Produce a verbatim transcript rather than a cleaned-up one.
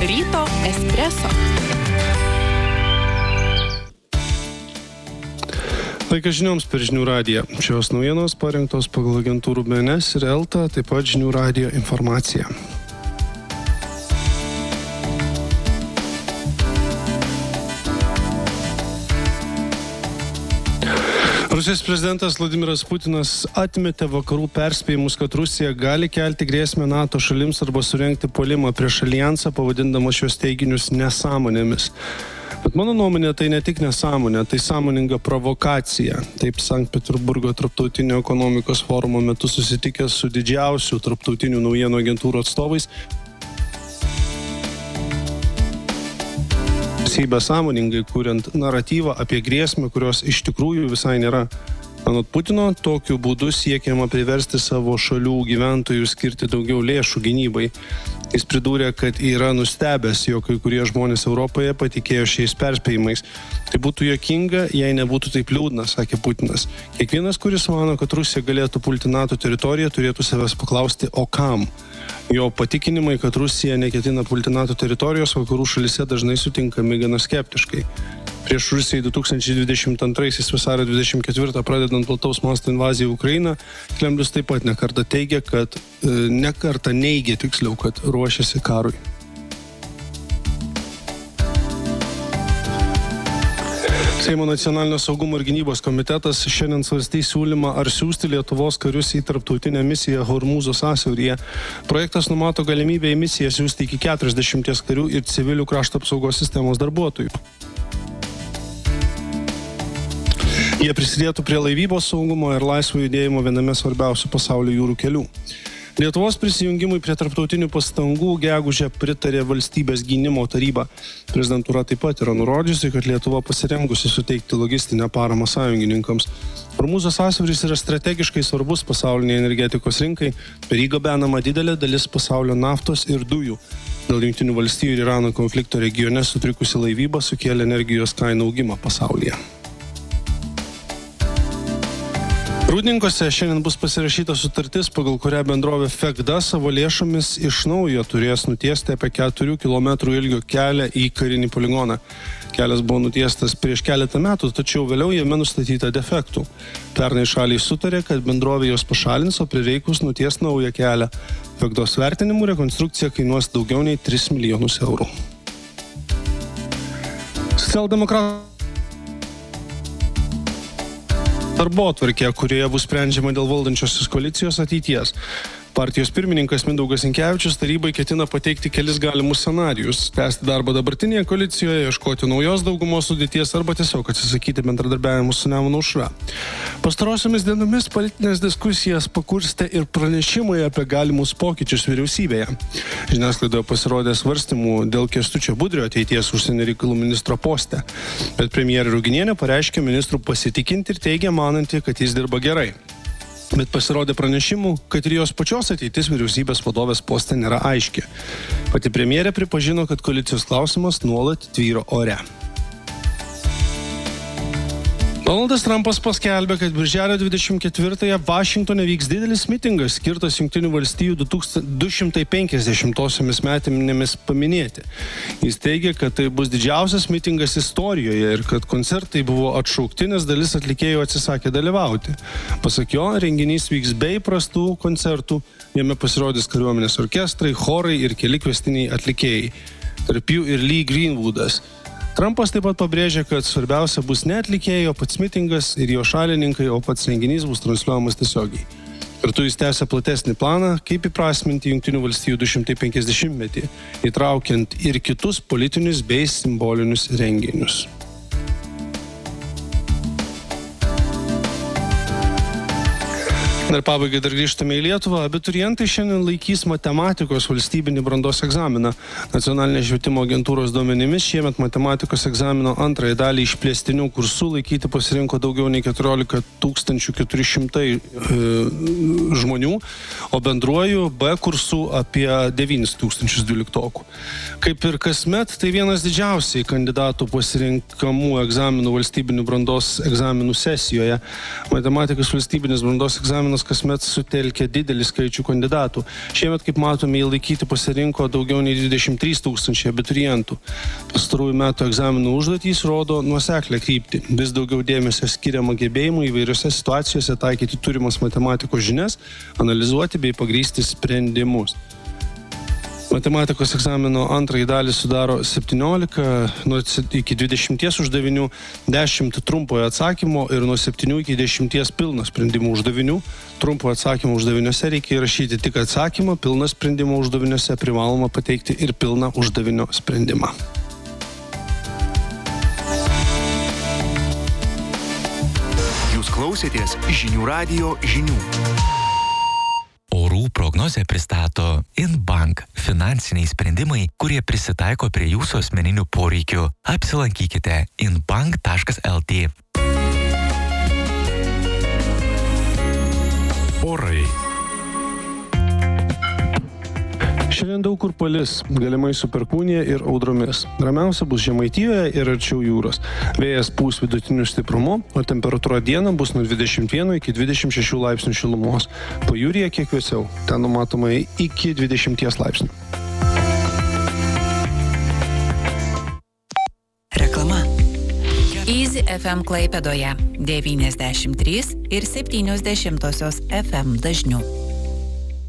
Ryto espreso. Laikas žinioms per Žinių radiją. Šios naujienos parengtos pagal agentūrų B N S ir Elta, taip pat Žinių radijo informacija. Rusijos prezidentas Vladimiras Putinas atmetė vakarų perspėjimus, kad Rusija gali kelti grėsmę NATO šalims arba surengti puolimą prieš alijansą, pavadindamas šios teiginius nesąmonėmis. Bet mano nuomonė, tai ne tik nesąmonė, tai sąmoninga provokacija. Taip Sankt Peterburgo tarptautinio ekonomikos forumo metu susitikęs su didžiausių tarptautinių naujienų agentūrų atstovais, Vyriausybė sąmoningai kuriant naratyvą apie grėsmę, kurios iš tikrųjų visai nėra. Anot Putino, tokiu būdu siekiama priversti savo šalių gyventojų skirti daugiau lėšų gynybai. Jis pridūrė, kad yra nustebęs, jog kai kurie žmonės Europoje patikėjo šiais perspėjimais. Tai būtų juokinga, jei nebūtų taip liūdna, sakė Putinas. Kiekvienas, kuris mano, kad Rusija galėtų pulti NATO teritoriją, turėtų savęs paklausti, o kam? Jo patikinimai, kad Rusija neketina pulti NATO teritorijos, vakarų šalyse dažnai sutinkami gana skeptiškai. Prieš Rusijai du tūkstančiai dvidešimt antraisiais vasario dvidešimt ketvirtą pradedant plataus masto invaziją į Ukrainą, Kremlius taip pat nekartą teigia, kad e, nekartą neigia tiksliau, kad ruošiasi karui. Seimo nacionalinio saugumo ir gynybos komitetas šiandien svarstys siūlymą, ar siųsti Lietuvos karius į tarptautinę misiją Hormūzo sąsiauryje. Projektas numato galimybę į misiją siųsti iki keturiasdešimties karių ir civilių krašto apsaugos sistemos darbuotojų. Jie prisidėtų prie laivybos saugumo ir laisvo judėjimo viename svarbiausių pasaulio jūrų kelių. Lietuvos prisijungimui prie tarptautinių pastangų gegužę pritarė Valstybės gynimo taryba. Prezidentūra taip pat yra nurodžiusi, kad Lietuva pasirengusi suteikti logistinę paramą sąjungininkams. Hormūzo sąsiauris yra strategiškai svarbus pasauliniai energetikos rinkai, per jį gabenama didelė dalis pasaulio naftos ir dujų. Dėl Jungtinių valstijų ir Irano konflikto regione sutrikusi laivyba sukėlė energijos kainų augimą pasaulyje. Rūdninkose šiandien bus pasirašyta sutartis, pagal kurią bendrovė Fegda savo lėšomis iš naujo turės nutiesti apie keturių kilometrų ilgio kelią į karinį poligoną. Kelias buvo nutiestas prieš keletą metų, tačiau vėliau jame nustatyta defektų. Pernai šaliai sutarė, kad bendrovė jos pašalins, o prireikus nuties naują kelią. Fegdos vertinimų rekonstrukcija kainuos daugiau nei tris milijonus eurų. Socialdemokratų darbotvarkė, kurioje bus sprendžiama dėl valdančiosios koalicijos ateities. Partijos pirmininkas Mindaugas Sinkevičius tarybai ketina pateikti kelis galimus scenarijus, tęsti darbą dabartinėje koalicijoje, ieškoti naujos daugumos sudėties arba tiesiog atsisakyti bendradarbiavimo su Nemuno aušra. Pastarosiomis dienomis politinės diskusijas pakurstė ir pranešimai apie galimus pokyčius vyriausybėje. Žiniasklaidoje pasirodė svarstymų dėl Kęstučio Budrio ateities užsienio reikalų ministro poste, bet premjerė Ruginienė pareiškė ministrų pasitikinti ir teigė mananti, kad jis dirba gerai. Bet pasirodė pranešimų, kad ir jos pačios ateitis vyriausybės vadovės poste nėra aiški. Pati premjerė pripažino, kad koalicijos klausimas nuolat tvyro ore. Donaldas Trumpas paskelbė, kad birželio dvidešimt ketvirtąją Vašingtone vyks didelis mitingas, skirtas Jungtinių valstijų du šimtai penkiasdešimtosiomis metinėmis paminėti. Jis teigia, kad tai bus didžiausias mitingas istorijoje ir kad koncertai buvo atšaukti, nes dalis atlikėjų atsisakė dalyvauti. Pasak jo, renginys vyks be įprastų koncertų, jame pasirodys kariuomenės orkestrai, chorai ir keli kviestiniai atlikėjai. Tarp jų ir Lee Greenwoodas. Trumpas taip pat pabrėžė, kad svarbiausia bus ne atlikėjai, o pats mitingas ir jo šalininkai, o pats renginys bus transliuojamas tiesiogiai. Kartu jis tęsia platesnį planą, kaip įprasminti Jungtinių valstijų du šimtai penkiasdešimtmetį, įtraukiant ir kitus politinius bei simbolinius renginius. Dar pabaigai dar grįžtame į Lietuvą. Abiturientai šiandien laikys matematikos valstybinį brandos egzaminą. Nacionalinės švietimo agentūros duomenimis šiemet matematikos egzamino antrąją dalį išplėstinių kursų laikyti pasirinko daugiau nei keturiolika tūkstančių keturi šimtai e, žmonių, o bendruoju B kursų apie devynis tūkstančius dvyliktokų. Kaip ir kasmet, tai vienas didžiausiai kandidatų pasirinkamų egzaminų valstybinių brandos egzaminų sesijoje. Matematikos valstybinis brandos egzaminas egzaminas kasmet sutelkia didelį skaičių kandidatų. Šiemet, kaip matome, jį laikyti pasirinko daugiau nei dvidešimt trys tūkstančiai abiturientų. Pastarųjų metų egzaminų užduotys rodo nuoseklę kryptį. Vis daugiau dėmesio skiriama gebėjimui įvairiose situacijose taikyti turimas matematikos žinias, analizuoti bei pagrysti sprendimus. Matematikos egzamino antrąjį dalį sudaro septyniolika nuo iki dvidešimties uždavinių, dešimt trumpojo atsakymo ir nuo septynių iki dešimties pilno sprendimų uždavinių. Trumpojo atsakymo uždaviniuose reikia įrašyti tik atsakymą, pilno sprendimo uždaviniuose privaloma pateikti ir pilną uždavinio sprendimą. Jūs klausėtės Žinių radijo žinių. Orų prognozę pristato InBank – finansiniai sprendimai, kurie prisitaiko prie jūsų asmeninių poreikių. Apsilankykite inbank taškas lt. Orai. Šiandien daug kur palis, galimai su perkūnija ir audromis. Ramiausia bus Žemaitijoje ir arčiau jūros. Vėjas pūs vidutiniu stiprumu, o temperatūra dieną bus nuo dvidešimt vieno iki dvidešimt šešių laipsnių šilumos. Pajūryje kiek vėsiau, ten numatoma iki dvidešimties laipsnių. Reklama. Easy F M Klaipėdoje devyniasdešimt trys ir septynios dešimtosios F M dažnių.